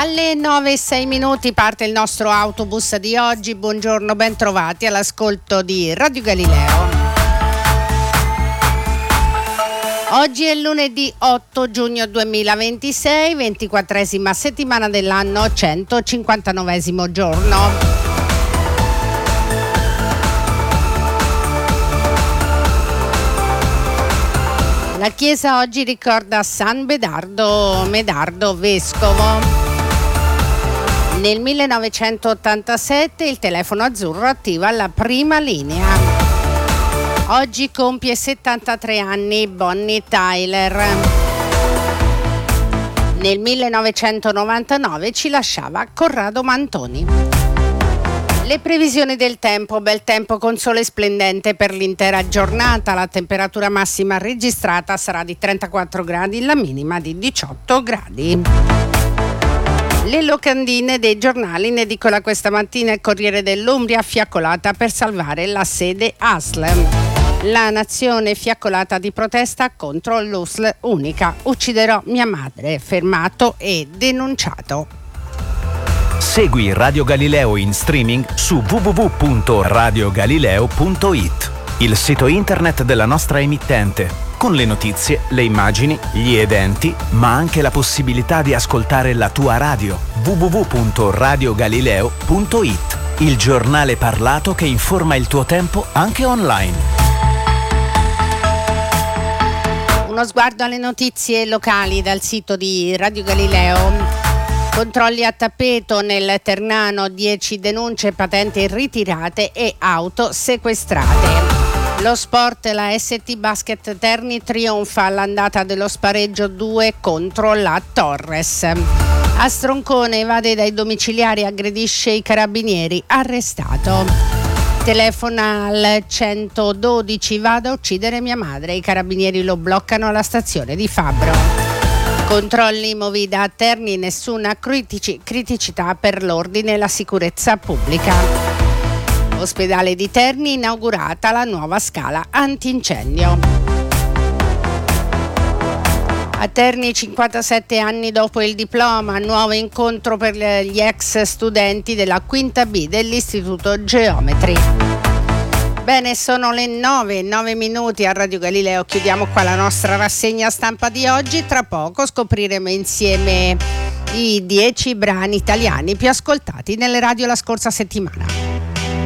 Alle 9:06 parte il nostro autobus di oggi. Buongiorno, ben trovati all'ascolto di Radio Galileo. Oggi è lunedì 8 giugno 2026, 24esima settimana dell'anno, 159esimo giorno. La chiesa oggi ricorda San Medardo vescovo. Nel 1987 il telefono azzurro attiva la prima linea. Oggi compie 73 anni Bonnie Tyler. Nel 1999 ci lasciava Corrado Mantoni. Le previsioni del tempo: bel tempo con sole splendente per l'intera giornata. La temperatura massima registrata sarà di 34 gradi, la minima di 18 gradi. Le locandine dei giornali in edicola questa mattina: il Corriere dell'Umbria, fiaccolata per salvare la sede ASL. La Nazione, fiaccolata di protesta contro l'USL unica. Ucciderò mia madre, fermato e denunciato. Segui Radio Galileo in streaming su www.radiogalileo.it, il sito internet della nostra emittente, con le notizie, le immagini, gli eventi, ma anche la possibilità di ascoltare la tua radio. www.radiogalileo.it, il giornale parlato che informa il tuo tempo anche online. Uno sguardo alle notizie locali dal sito di Radio Galileo. Controlli a tappeto nel Ternano, 10 denunce, patenti ritirate e auto sequestrate. Lo sport: la ST Basket Terni trionfa all'andata dello spareggio 2 contro la Torres. A Stroncone evade dai domiciliari, aggredisce i carabinieri, arrestato. Telefona al 112, vado a uccidere mia madre, i carabinieri lo bloccano alla stazione di Fabbro. Controlli Movida a Terni, nessuna criticità per l'ordine e la sicurezza pubblica. Ospedale di Terni, inaugurata la nuova scala antincendio. A Terni, 57 anni dopo il diploma, nuovo incontro per gli ex studenti della quinta B dell'Istituto Geometri. Bene, sono le 9:09 a Radio Galileo. Chiudiamo qua la nostra rassegna stampa di oggi. Tra poco scopriremo insieme i 10 brani italiani più ascoltati nelle radio la scorsa settimana.